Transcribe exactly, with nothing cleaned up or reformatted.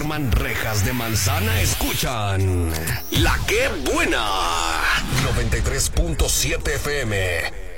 arman rejas de manzana escuchan La Que Buena. noventa y tres punto siete F M.